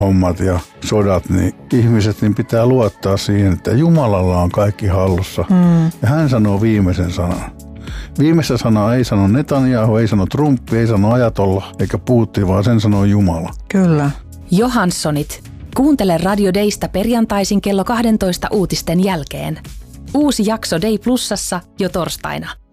hommat ja sodat, niin ihmiset niin pitää luottaa siihen, että Jumalalla on kaikki hallussa. Ja hän sanoo viimeisen sanan. Viimeistä sanaa ei sano Netanyahu, ei sano Trump, ei sano Ajatolla eikä Putin, vaan sen sanoo Jumala. Kyllä. Johanssonit. Kuuntele Radio Daysta perjantaisin kello 12 uutisten jälkeen. Uusi jakso Day Plusassa jo torstaina.